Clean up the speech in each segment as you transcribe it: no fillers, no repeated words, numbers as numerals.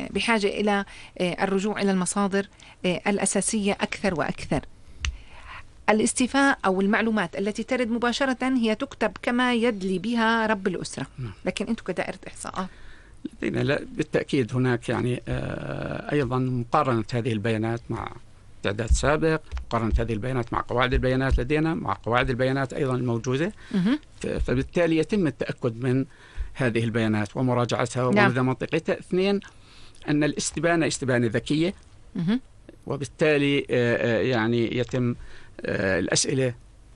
بحاجة إلى الرجوع إلى المصادر الأساسية أكثر وأكثر. الاستيفاء أو المعلومات التي ترد مباشرة هي تكتب كما يدلي بها رب الأسرة، لكن أنتم كدائرة إحصاءات لدينا بالتأكيد هناك يعني أيضا مقارنة هذه البيانات مع تعداد سابق، مقارنة هذه البيانات مع قواعد البيانات لدينا، مع قواعد البيانات أيضا الموجودة، فبالتالي يتم التأكد من هذه البيانات ومراجعتها ومدى منطقتها. اثنين، أن الاستبانة استبانة ذكية، وبالتالي يعني يتم الأسئلة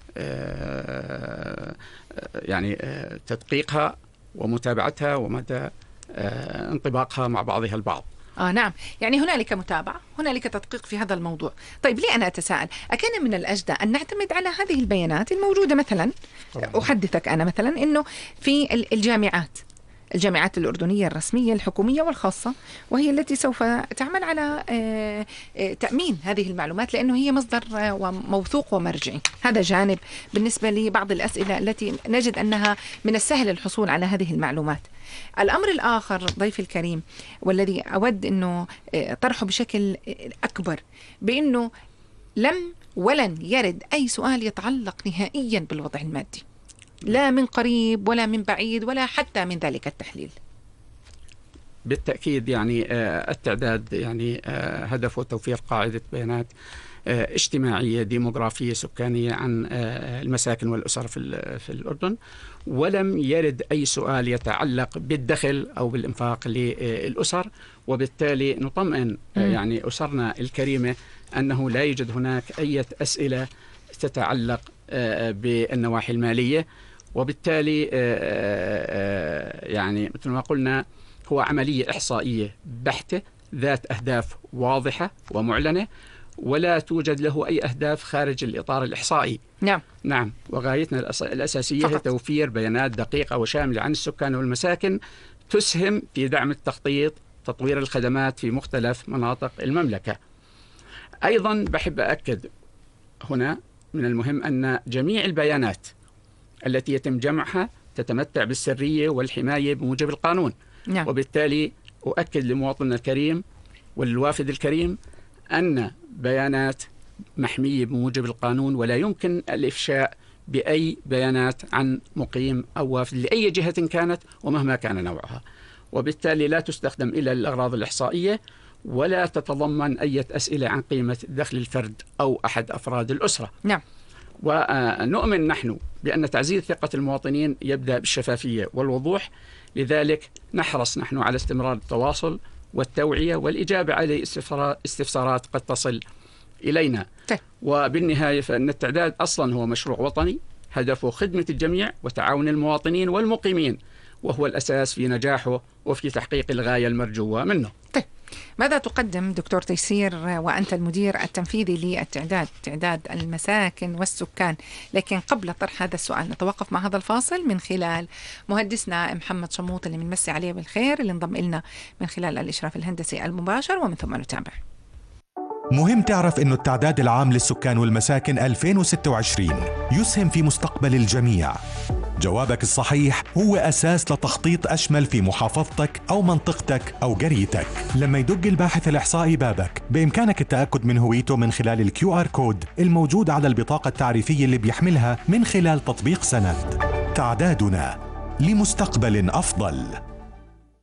يعني تدقيقها ومتابعتها ومدى انطباقها مع بعضها البعض. نعم، يعني هنالك متابعة، هنالك تدقيق في هذا الموضوع. طيب ليه أنا أتساءل، أكان من الأجدى أن نعتمد على هذه البيانات الموجودة مثلا طبعا. أحدثك أنا مثلا أنه في الجامعات الأردنية الرسمية الحكومية والخاصة، وهي التي سوف تعمل على تأمين هذه المعلومات، لأنه هي مصدر وموثوق ومرجعي. هذا جانب بالنسبة لبعض الأسئلة التي نجد أنها من السهل الحصول على هذه المعلومات. الأمر الآخر ضيف الكريم، والذي أود أنه طرحه بشكل أكبر، بأنه ولن يرد أي سؤال يتعلق نهائيا بالوضع المادي، لا من قريب ولا من بعيد ولا حتى من ذلك التحليل. بالتأكيد يعني التعداد يعني هدفه توفير قاعدة بيانات اجتماعية ديموغرافية سكانية عن المساكن والأسر في الأردن، ولم يرد أي سؤال يتعلق بالدخل أو بالإنفاق للأسر، وبالتالي نطمئن يعني أسرنا الكريمة أنه لا يوجد هناك أي أسئلة تتعلق بالنواحي المالية. وبالتالي يعني مثل ما قلنا هو عملية إحصائية بحتة ذات أهداف واضحة ومعلنة، ولا توجد له أي أهداف خارج الإطار الإحصائي. نعم، وغايتنا الأساسية هي توفير بيانات دقيقة وشاملة عن السكان والمساكن تسهم في دعم التخطيط، تطوير الخدمات في مختلف مناطق المملكة. أيضا بحب أكد هنا من المهم أن جميع البيانات التي يتم جمعها تتمتع بالسرية والحماية بموجب القانون. وبالتالي أؤكد لمواطننا الكريم والوافد الكريم أن بيانات محمية بموجب القانون، ولا يمكن الإفشاء بأي بيانات عن مقيم أو وافد لأي جهة كانت ومهما كان نوعها، وبالتالي لا تستخدم إلا للأغراض الإحصائية، ولا تتضمن أي أسئلة عن قيمة دخل الفرد أو أحد أفراد الأسرة. ونؤمن نحن بأن تعزيز ثقة المواطنين يبدأ بالشفافية والوضوح، لذلك نحرص نحن على استمرار التواصل والتوعية والإجابة على استفسارات قد تصل إلينا. وبالنهاية فإن التعداد أصلا هو مشروع وطني هدفه خدمة الجميع وتعاون المواطنين والمقيمين، وهو الأساس في نجاحه وفي تحقيق الغاية المرجوة منه. ماذا تقدم دكتور تيسير وأنت المدير التنفيذي للتعداد، تعداد المساكن والسكان؟ لكن قبل طرح هذا السؤال نتوقف مع هذا الفاصل من خلال مهندسنا محمد شموط اللي بنمسي عليه بالخير، اللي انضم لنا من خلال الإشراف الهندسي المباشر، ومن ثم نتابع. مهم تعرف إنه التعداد العام للسكان والمساكن 2026 يسهم في مستقبل الجميع. جوابك الصحيح هو أساس لتخطيط أشمل في محافظتك أو منطقتك أو قريتك. لما يدق الباحث الإحصائي بابك، بإمكانك التأكد من هويته من خلال الQR كود الموجود على البطاقة التعريفية اللي بيحملها من خلال تطبيق سند. تعدادنا لمستقبل أفضل.